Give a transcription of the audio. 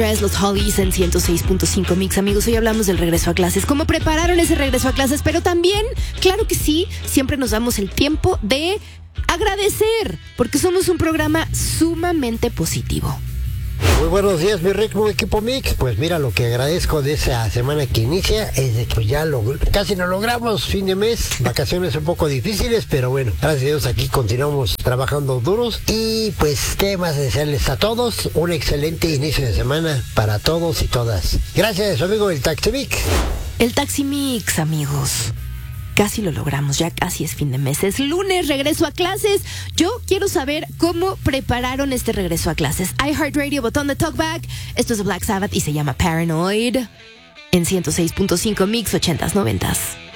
Es los Hollies en 106.5 Mix. Amigos, hoy hablamos del regreso a clases. ¿Cómo prepararon ese regreso a clases? Pero también, claro que sí, siempre nos damos el tiempo de agradecer, porque somos un programa sumamente positivo. Muy buenos días, mi ritmo equipo Mix. Pues mira, lo que agradezco de esa semana que inicia es de que ya casi lo logramos, fin de mes, vacaciones un poco difíciles, pero bueno, gracias a Dios aquí continuamos trabajando duros y pues qué más desearles a todos un excelente inicio de semana para todos y todas. Gracias, su amigo el Taxi Mix. El Taxi Mix, amigos. Casi lo logramos, ya casi es fin de mes. Es lunes, regreso a clases. Yo quiero saber cómo prepararon este regreso a clases. iHeartRadio, botón de talkback. Esto es de Black Sabbath y se llama Paranoid. En 106.5 Mix, 80s, 90s.